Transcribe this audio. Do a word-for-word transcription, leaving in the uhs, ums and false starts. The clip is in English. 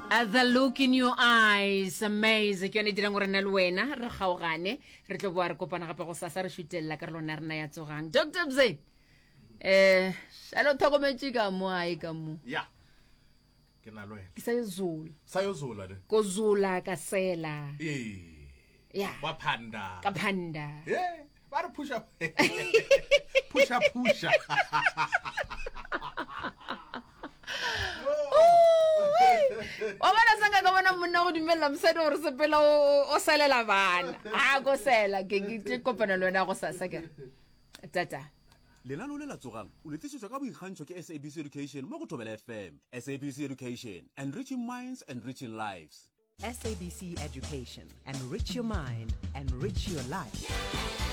Uh, the look in your eyes, amazing. Ke yone e dirang gore nna le wena re kgaogane re tlo boa re kopana gape go sasa re šutelela ka re lona rena ya tsogang Doctor Mzee eh alo thokometse ka mo ai ka mo ya ke na lwena ke sayozula sayozula le kozula ka sela eh ya wa phanda ka phanda eh ba re pusha pusha pusha wa bona sanga ka bona monna go dumella mosadi gore sepela o salela bana a go sela ke ke kopana le wena go sasa ke tata lenano le la tsogang o letšitšwe ka boikgantšho ke S A B C Education mo go Thobela F M. S A B C Education, enriching minds, enriching lives. S A B C Education, enrich your mind, enrich your life.